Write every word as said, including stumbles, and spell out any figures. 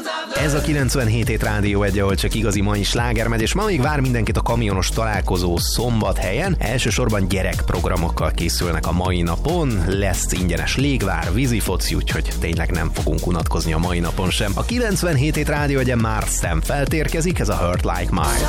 Ez a kilencvenhét hét Rádió egy, ahol csak igazi mai sláger megy, és ma még vár mindenkit a kamionos találkozó Szombathelyen. Elsősorban gyerekprogramokkal készülnek a mai napon. Lesz ingyenes légvár, vízifoci, úgyhogy tényleg nem fogunk unatkozni a mai napon sem. A kilencvenhét hét Rádió egyen már szem feltérkezik, ez a Hurt Like Mine.